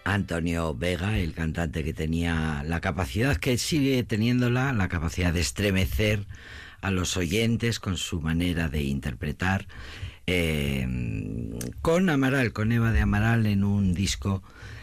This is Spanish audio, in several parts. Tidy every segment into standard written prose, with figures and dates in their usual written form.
Antonio Vega, el cantante que tenía la capacidad, que sigue teniéndola, la capacidad de estremecer a los oyentes con su manera de interpretar, con Amaral, con Eva de Amaral, en un disco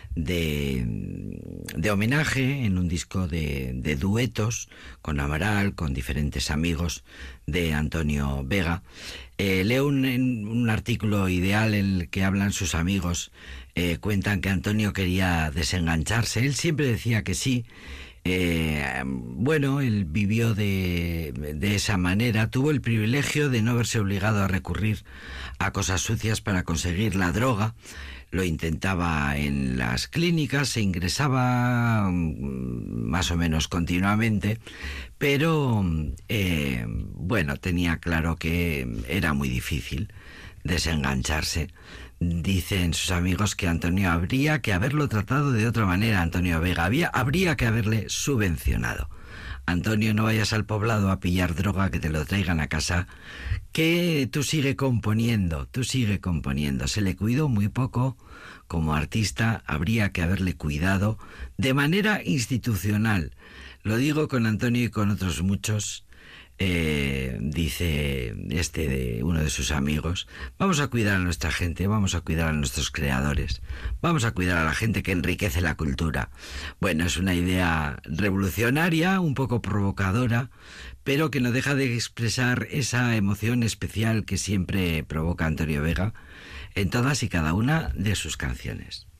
de homenaje, en un disco de duetos con Amaral, con diferentes amigos de Antonio Vega. Leo un artículo ideal en el que hablan sus amigos, cuentan que Antonio quería desengancharse, él siempre decía que sí. Bueno, él vivió de esa manera, tuvo el privilegio de no verse obligado a recurrir a cosas sucias para conseguir la droga. Lo intentaba en las clínicas, se ingresaba más o menos continuamente, pero bueno, tenía claro que era muy difícil desengancharse. Dicen sus amigos que Antonio habría que haberlo tratado de otra manera, Antonio Vega, habría que haberle subvencionado. Antonio, no vayas al poblado a pillar droga, que te lo traigan a casa, que tú sigue componiendo. Se le cuidó muy poco como artista, habría que haberle cuidado de manera institucional. Lo digo con Antonio y con otros muchos. Dice uno de sus amigos, vamos a cuidar a nuestra gente, vamos a cuidar a nuestros creadores, vamos a cuidar a la gente que enriquece la cultura. Bueno, es una idea revolucionaria, un poco provocadora, pero que no deja de expresar esa emoción especial que siempre provoca Antonio Vega en todas y cada una de sus canciones.